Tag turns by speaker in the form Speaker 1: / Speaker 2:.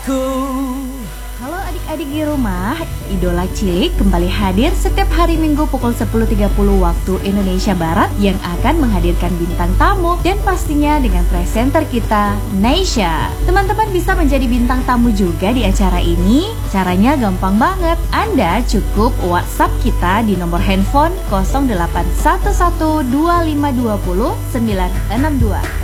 Speaker 1: aku.
Speaker 2: Halo adik-adik di rumah, Idola Cilik kembali hadir setiap hari Minggu pukul 10.30 waktu Indonesia Barat yang akan menghadirkan bintang tamu dan pastinya dengan presenter kita, Neysha. Teman-teman bisa menjadi bintang tamu juga di acara ini. Caranya gampang banget. Anda cukup WhatsApp kita di nomor handphone 08112520 962.